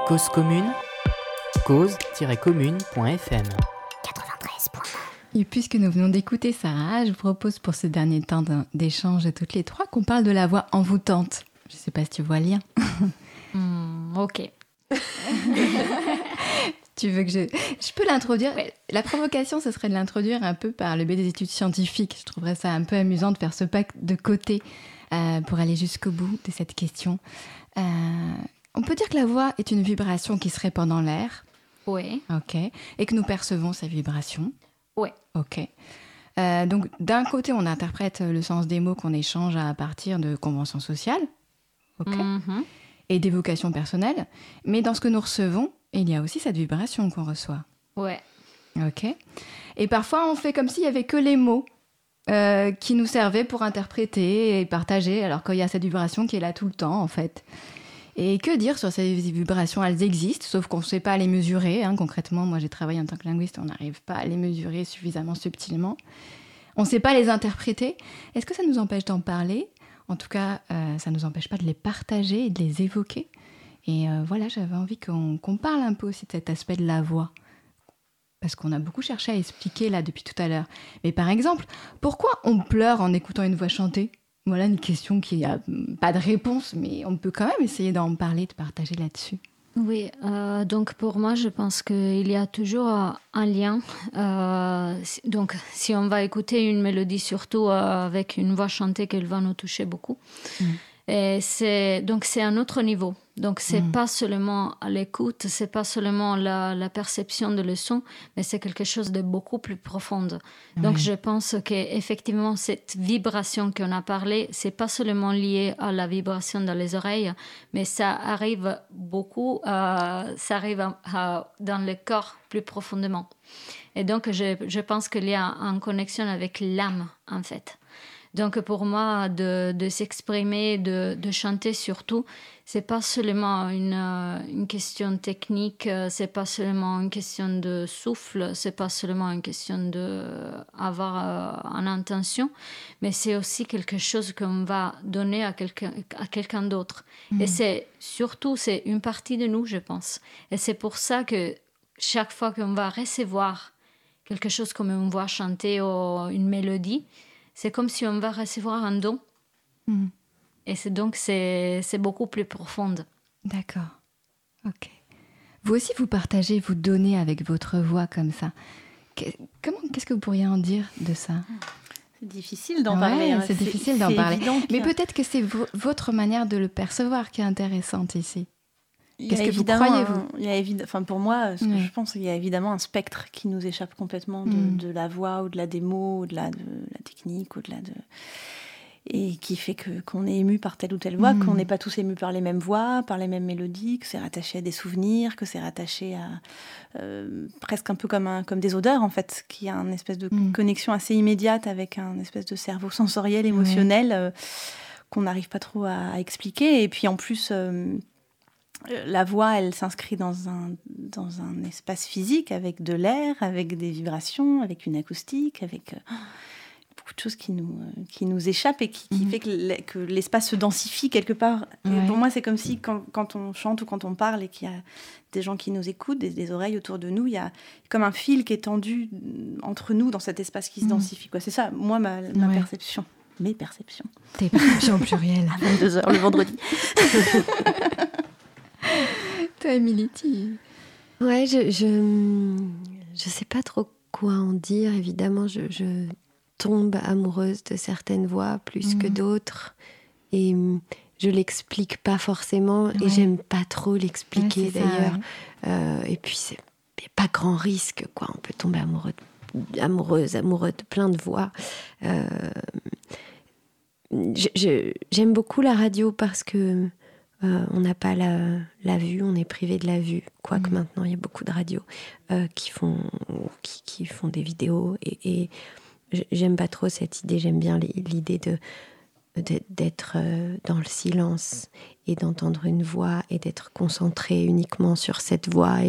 Cause commune, cause-commune.fm. Et puisque nous venons d'écouter Sarah, je vous propose pour ce dernier temps d'échange de toutes les trois qu'on parle de la voix envoûtante. Je ne sais pas si tu vois le lien. Ok. Tu veux que je peux l'introduire? Ouais. La provocation, ce serait de l'introduire un peu par le biais des études scientifiques. Je trouverais ça un peu amusant de faire ce pas de côté pour aller jusqu'au bout de cette question. On peut dire que la voix est une vibration qui se répand dans l'air. Oui. Ok. Et que nous percevons ces vibrations. Oui. Ok. Donc, d'un côté, on interprète le sens des mots qu'on échange à partir de conventions sociales. Ok. Mm-hmm. Et d'évocations personnelles. Mais dans ce que nous recevons, il y a aussi cette vibration qu'on reçoit. Ouais. Ok. Et parfois, on fait comme s'il n'y avait que les mots qui nous servaient pour interpréter et partager, alors qu'il y a cette vibration qui est là tout le temps, en fait. Et que dire sur ces vibrations? Elles existent, sauf qu'on ne sait pas les mesurer. Concrètement, moi, j'ai travaillé en tant que linguiste, on n'arrive pas à les mesurer suffisamment subtilement. On ne sait pas les interpréter. Est-ce que ça nous empêche d'en parler? En tout cas, ça ne nous empêche pas de les partager et de les évoquer. Et voilà, j'avais envie qu'on parle un peu aussi de cet aspect de la voix. Parce qu'on a beaucoup cherché à expliquer là depuis tout à l'heure. Mais par exemple, pourquoi on pleure en écoutant une voix chanter? Voilà une question qui n'a pas de réponse, mais on peut quand même essayer d'en parler, de partager là-dessus. Oui, donc pour moi, je pense qu'il y a toujours un lien. Donc, si on va écouter une mélodie, surtout avec une voix chantée, qu'elle va nous toucher beaucoup. Et c'est un autre niveau. Donc, c'est pas seulement à l'écoute, c'est pas seulement la perception de le son, mais c'est quelque chose de beaucoup plus profond. Donc, je pense qu'effectivement, cette vibration qu'on a parlé, c'est pas seulement lié à la vibration dans les oreilles, mais ça arrive beaucoup, dans le corps plus profondément. Et donc, je pense qu'il y a une connexion avec l'âme, en fait. Donc pour moi, de s'exprimer, de chanter surtout, c'est pas seulement une question technique, c'est pas seulement une question de souffle, c'est pas seulement une question d'avoir une intention, mais c'est aussi quelque chose qu'on va donner à quelqu'un d'autre. Et c'est une partie de nous, je pense. Et c'est pour ça que chaque fois qu'on va recevoir quelque chose comme une voix chantée ou une mélodie, c'est comme si on va recevoir un don. Et c'est beaucoup plus profond. D'accord. Ok. Vous aussi, vous partagez, vous donnez avec votre voix comme ça. Qu'est-ce que vous pourriez en dire de ça? C'est difficile d'en parler. C'est difficile d'en parler. Mais que... peut-être que c'est votre manière de le percevoir qui est intéressante ici. Qu'est-ce que vous croyez, vous? Pour moi, je pense qu'il y a évidemment un spectre qui nous échappe complètement de la voix, au-delà des mots, au-delà de la technique, au-delà de... Et qui fait qu'on est ému par telle ou telle voix, qu'on n'est pas tous émus par les mêmes voix, par les mêmes mélodies, que c'est rattaché à des souvenirs, que c'est rattaché à presque un peu comme des odeurs, en fait, qui a une espèce de connexion assez immédiate avec un espèce de cerveau sensoriel, émotionnel, qu'on n'arrive pas trop à expliquer. Et puis en plus... la voix, elle s'inscrit dans un espace physique avec de l'air, avec des vibrations, avec une acoustique, avec beaucoup de choses qui nous échappent et qui fait que l'espace se densifie quelque part. Et pour moi, c'est comme si quand on chante ou quand on parle et qu'il y a des gens qui nous écoutent, des oreilles autour de nous, il y a comme un fil qui est tendu entre nous dans cet espace qui se densifie. C'est ça, moi, ma perception. Mes perceptions. Tes perceptions au pluriel. À 22h le vendredi. Toi, Émilie, Ouais, je sais pas trop quoi en dire. Évidemment, je tombe amoureuse de certaines voix plus que d'autres. Et je l'explique pas forcément. Et j'aime pas trop l'expliquer, d'ailleurs. Et puis, c'est pas grand risque, quoi. On peut tomber amoureux de plein de voix. J'aime beaucoup la radio parce que on n'a pas la vue, on est privé de la vue. Quoique maintenant, il y a beaucoup de radios qui font des vidéos. Et j'aime pas trop cette idée. J'aime bien l'idée d'être dans le silence et d'entendre une voix et d'être concentré uniquement sur cette voix et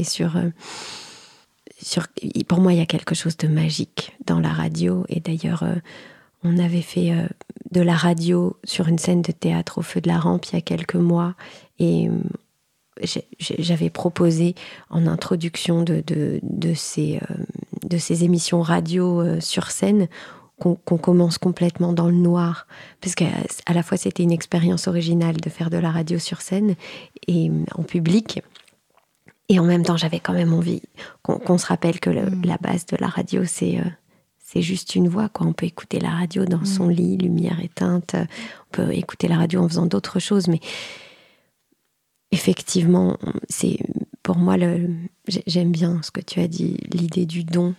pour moi, il y a quelque chose de magique dans la radio. Et d'ailleurs, on avait fait de la radio sur une scène de théâtre au Feu de la Rampe il y a quelques mois. Et j'avais proposé en introduction de ces émissions radio sur scène qu'on commence complètement dans le noir, parce qu'à la fois c'était une expérience originale de faire de la radio sur scène et en public, et en même temps j'avais quand même envie qu'on se rappelle que la base de la radio c'est juste une voix, quoi. On peut écouter la radio dans son lit, lumière éteinte, on peut écouter la radio en faisant d'autres choses, mais effectivement, c'est pour moi, j'aime bien ce que tu as dit, l'idée du don,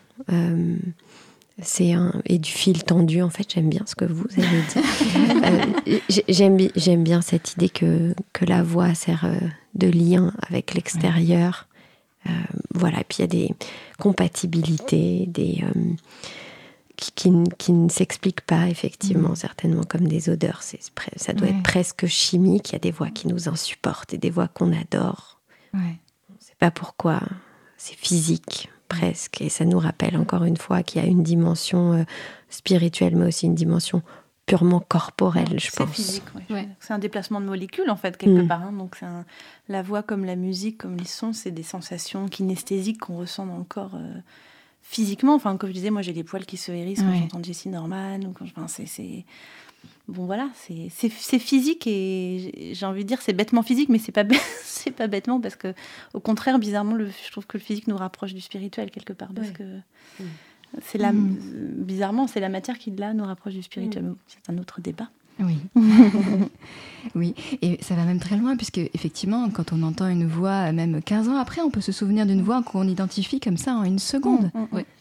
et du fil tendu. En fait, j'aime bien ce que vous avez dit. J'aime bien cette idée que la voix sert de lien avec l'extérieur. Voilà, et puis il y a des compatibilités, qui ne s'expliquent pas, effectivement, certainement comme des odeurs. Ça doit être presque chimique. Il y a des voix qui nous insupportent et des voix qu'on adore. On ne sait pas pourquoi. C'est physique, presque. Et ça nous rappelle, encore une fois, qu'il y a une dimension spirituelle, mais aussi une dimension purement corporelle, je pense. C'est physique, C'est un déplacement de molécules, en fait, quelque part. Hein. Donc, la voix, comme la musique, comme les sons, c'est des sensations kinesthésiques qu'on ressent dans le corps physiquement. Enfin, comme je disais, moi, j'ai les poils qui se hérissent quand j'entends Jessie Norman. Ou quand bon, voilà, c'est physique, et j'ai envie de dire c'est bêtement physique, mais c'est pas bêtement, parce que au contraire, bizarrement, je trouve que le physique nous rapproche du spirituel quelque part, parce que bizarrement, c'est la matière qui là nous rapproche du spirituel. C'est un autre débat. Oui. Oui, et ça va même très loin, puisque effectivement, quand on entend une voix, même 15 ans après, on peut se souvenir d'une voix qu'on identifie comme ça en une seconde.